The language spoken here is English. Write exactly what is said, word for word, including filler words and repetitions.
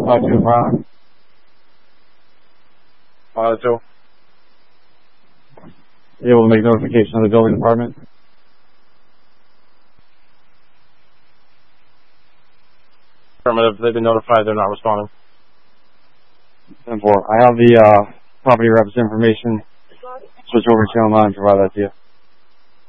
Five two five. Five two. You able to make notification of the building department? Affirmative. They've been notified. They're not responding. ten four. I have the uh, property reps information. Switch over to channel nine and provide that to you.